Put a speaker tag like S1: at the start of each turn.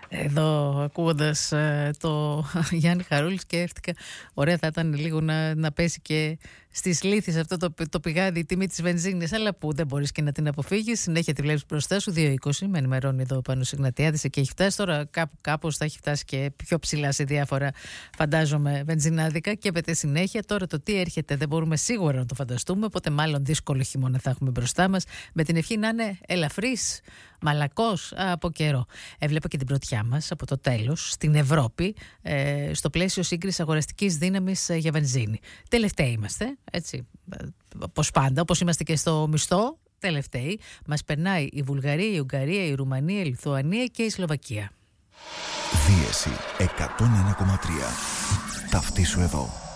S1: Εδώ ακούγοντας το Γιάννη Χαρούλη σκέφτηκα ωραία θα ήταν λίγο να πέσει και στις λύθεις αυτό το πηγάδι η τιμή της βενζίνης, αλλά που δεν μπορείς και να την αποφύγεις. Συνέχεια τη βλέπεις μπροστά σου. 2,20 με ενημερώνει εδώ πάνω Σιγνατιάδης, εκεί έχει φτάσει. Τώρα κάπως θα έχει φτάσει και πιο ψηλά σε διάφορα, φαντάζομαι, βενζινάδικα και έπεται συνέχεια. Τώρα το τι έρχεται δεν μπορούμε σίγουρα να το φανταστούμε, οπότε μάλλον δύσκολο χειμώνα θα έχουμε μπροστά μας, με την ευχή να είναι ελαφρύς, μαλακός από καιρό. Έβλεπα και την πρωτιά μας από το τέλος στην Ευρώπη, στο πλαίσιο σύγκρισης αγοραστικής δύναμης για βενζίνη. Τελευταίοι είμαστε, έτσι, όπως πάντα, όπως είμαστε και στο μισθό, τελευταίοι. Μας περνάει η Βουλγαρία, η Ουγγαρία, η Ρουμανία, η Λιθουανία και η Σλοβακία.
S2: Δίεση 101,3. Ταυτίσου εδώ.